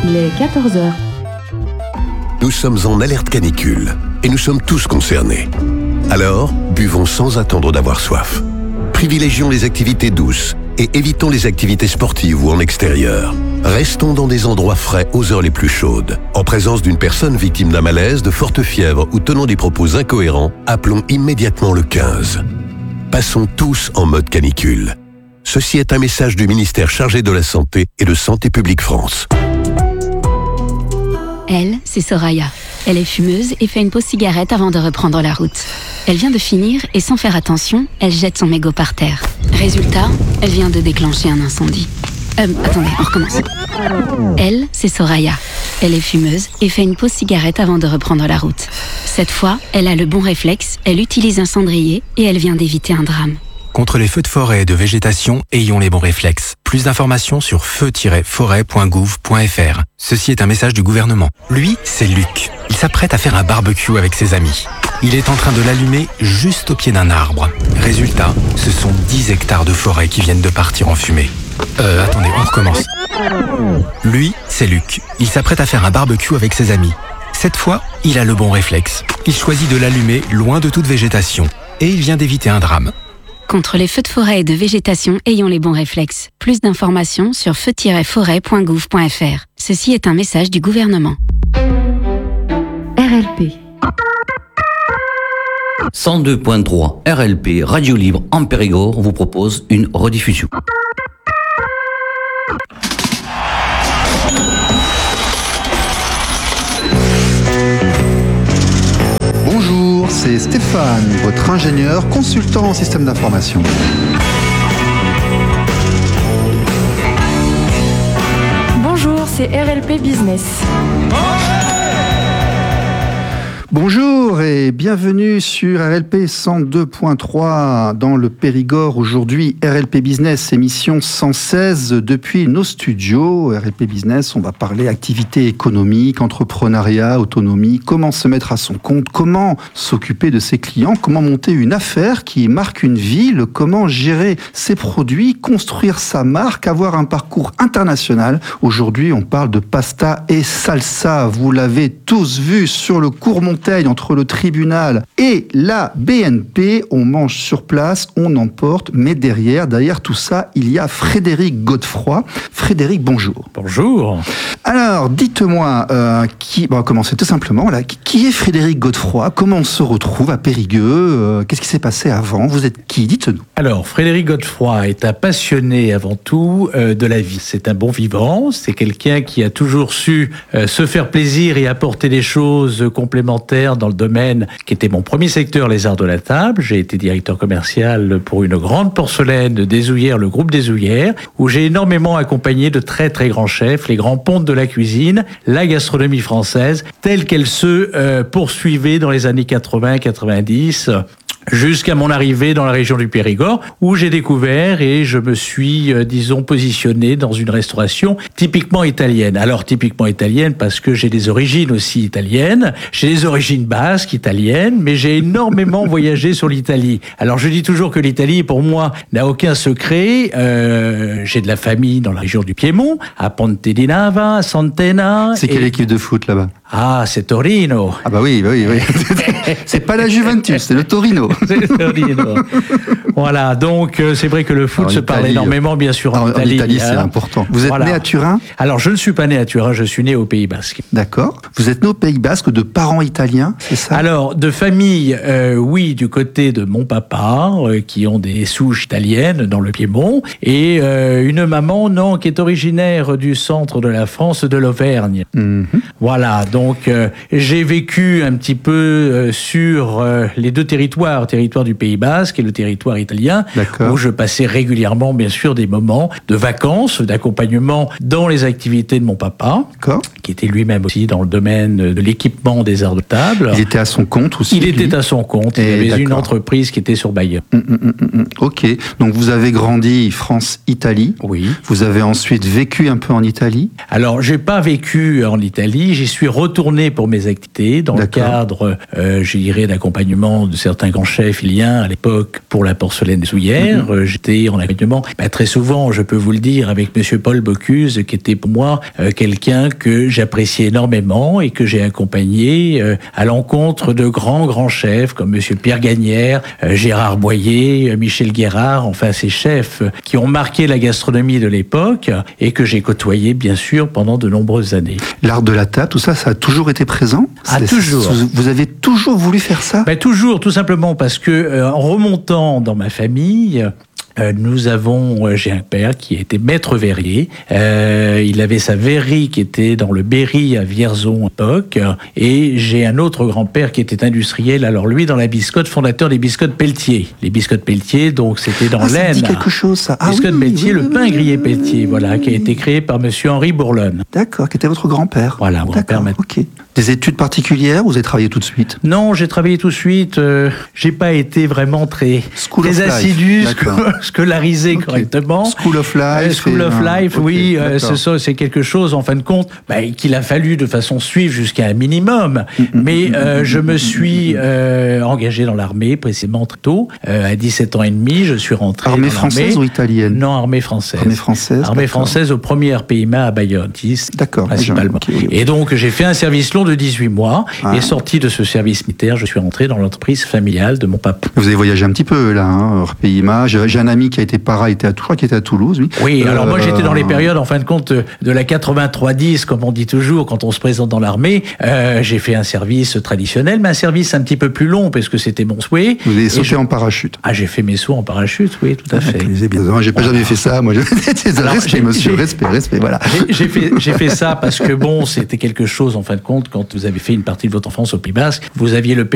Il est 14 heures. Nous sommes en alerte canicule et nous sommes tous concernés. Alors, buvons sans attendre d'avoir soif. Privilégions les activités douces et évitons les activités sportives ou en extérieur. Restons dans des endroits frais aux heures les plus chaudes. En présence d'une personne victime d'un malaise, de forte fièvre ou tenant des propos incohérents, appelons immédiatement le 15. Passons tous en mode canicule. Ceci est un message du ministère chargé de la Santé et de Santé publique France. Elle, c'est Soraya. Elle est fumeuse et fait une pause cigarette avant de reprendre la route. Elle vient de finir et sans faire attention, elle jette son mégot par terre. Résultat, elle vient de déclencher un incendie. Attendez, on recommence. Elle, c'est Soraya. Elle est fumeuse et fait une pause cigarette avant de reprendre la route. Cette fois, elle a le bon réflexe, elle utilise un cendrier et elle vient d'éviter un drame. Contre les feux de forêt et de végétation, ayons les bons réflexes. Plus d'informations sur feu-forêt.gouv.fr. Ceci est un message du gouvernement. Lui, c'est Luc. Il s'apprête à faire un barbecue avec ses amis. Il est en train de l'allumer juste au pied d'un arbre. Résultat, ce sont 10 hectares de forêt qui viennent de partir en fumée. Attendez, on recommence. Lui, c'est Luc. Il s'apprête à faire un barbecue avec ses amis. Cette fois, il a le bon réflexe. Il choisit de l'allumer loin de toute végétation. Et il vient d'éviter un drame. Contre les feux de forêt et de végétation, ayons les bons réflexes. Plus d'informations sur feu-forêt.gouv.fr. Ceci est un message du gouvernement. RLP 102.3 RLP Radio Libre en Périgord vous propose une rediffusion. Bonjour, c'est Stéphane, votre ingénieur consultant en système d'information. Bonjour, c'est RLP Business. Bonjour et bienvenue sur RLP 102.3 dans le Périgord. Aujourd'hui, RLP Business, émission 116 depuis nos studios. RLP Business, on va parler activité économique, entrepreneuriat, autonomie, comment se mettre à son compte, comment s'occuper de ses clients, comment monter une affaire qui marque une ville, comment gérer ses produits, construire sa marque, avoir un parcours international. Aujourd'hui, on parle de pasta et salsa. Vous l'avez tous vu sur le cours Montaigne entre le tribunal et la BNP. On mange sur place, on emporte, mais derrière tout ça, il y a Frédéric Godefroy. Frédéric, bonjour. Bonjour. Alors, dites-moi, on va commencer tout simplement. Là, qui est Frédéric Godefroy? Comment on se retrouve à Périgueux? Qu'est-ce qui s'est passé avant? Vous êtes qui? Dites-nous. Alors, Frédéric Godefroy est un passionné avant tout de la vie. C'est un bon vivant, c'est quelqu'un qui a toujours su se faire plaisir et apporter des choses complémentaires dans le domaine qui était mon premier secteur, les arts de la table. J'ai été directeur commercial pour une grande porcelaine des Houillères, le groupe des Houillères, où j'ai énormément accompagné de très très grands chefs, les grands pontes de la cuisine, la gastronomie française, telle qu'elle se poursuivait dans les années 80-90, jusqu'à mon arrivée dans la région du Périgord, où j'ai découvert et je me suis, positionné dans une restauration typiquement italienne. Alors, typiquement italienne parce que j'ai des origines aussi italiennes, j'ai des origines basques italiennes, mais j'ai énormément voyagé sur l'Italie. Alors, je dis toujours que l'Italie, pour moi, n'a aucun secret. J'ai de la famille dans la région du Piémont, à Ponte di Nava, à Santena. C'est quelle équipe de foot là-bas? Ah, c'est Torino. Ah bah oui. C'est pas la Juventus, c'est le Torino. C'est Torino. Voilà, donc c'est vrai que le foot se parle énormément, bien sûr, en Italie. En Italie, c'est important. Vous êtes né à Turin? Alors, je ne suis pas né à Turin, je suis né au Pays Basque. D'accord. Vous êtes né au Pays Basque de parents italiens, c'est ça? Alors, de famille, oui, du côté de mon papa, qui ont des souches italiennes dans le Piémont, et une maman, non, qui est originaire du centre de la France, de l'Auvergne. Mm-hmm. Voilà, donc j'ai vécu un petit peu sur les deux territoires du Pays Basque et le territoire italien, où je passais régulièrement, bien sûr, des moments de vacances, d'accompagnement dans les activités de mon papa, qui était lui-même aussi dans le domaine de l'équipement des arts de table. Il était à son compte aussi? Il était à son compte, il avait une entreprise qui était sur Bayeux. Ok, donc vous avez grandi France-Italie. Oui. Vous avez ensuite vécu un peu en Italie? Alors, j'ai pas vécu en Italie, j'y suis retourné retourné pour mes activités dans le cadre, je dirais, d'accompagnement de certains grands chefs iliens à l'époque pour la porcelaine souillère. J'étais en accompagnement très souvent, je peux vous le dire, avec Monsieur Paul Bocuse, qui était pour moi quelqu'un que j'appréciais énormément et que j'ai accompagné à l'encontre de grands chefs comme Monsieur Pierre Gagnère, Gérard Boyer, Michel Guérard, enfin ces chefs qui ont marqué la gastronomie de l'époque et que j'ai côtoyé bien sûr pendant de nombreuses années. L'art de la table, tout ça, ça a toujours été présent ? Toujours. Vous avez toujours voulu faire ça ? Toujours, tout simplement parce que en remontant dans ma famille, j'ai un père qui était maître verrier. Il avait sa verrerie qui était dans le Berry à Vierzon à l'époque. Et j'ai un autre grand-père qui était industriel. Alors lui, dans la biscotte, fondateur des biscottes Pelletier. Les biscottes Pelletier, donc c'était dans l'Aisne. Ça dit quelque chose, ça. Biscottes Pelletier, le pain grillé Pelletier, voilà, qui a été créé par Monsieur Henri Bourlone. D'accord, qui était votre grand-père. Voilà, mon grand-père. Ok. Des études particulières, vous avez travaillé tout de suite ? Non, j'ai travaillé tout de suite. J'ai pas été vraiment très assidu, scolarisé correctement. School of Life. School of Life, oui. C'est quelque chose, en fin de compte, qu'il a fallu de façon suivre jusqu'à un minimum. Mais je me suis engagé dans l'armée précisément très tôt. À 17 ans et demi, je suis rentré armée dans l'armée. Française ou italienne ? Non, armée française. Armée française. Armée française au premier RPIMA à Bayonne. D'accord. Principalement. Okay. Et donc, j'ai fait un service long de 18 mois. Et sorti de ce service militaire, je suis rentré dans l'entreprise familiale de mon papa. Vous avez voyagé un petit peu, là, hors PIMA. J'ai un ami qui a été je crois qu'il était à Toulouse, oui. Oui, alors moi j'étais dans les périodes, en fin de compte, de la 83-10, comme on dit toujours, quand on se présente dans l'armée. J'ai fait un service traditionnel, mais un service un petit peu plus long, parce que c'était mon souhait. Vous avez sauté en parachute. J'ai fait mes sauts en parachute, oui, tout à fait. J'ai pas jamais fait ça, moi. Respect, monsieur, respect, voilà. J'ai fait ça parce que, c'était quelque chose, en fin de compte, quand vous avez fait une partie de votre enfance au Pays Basque, vous aviez le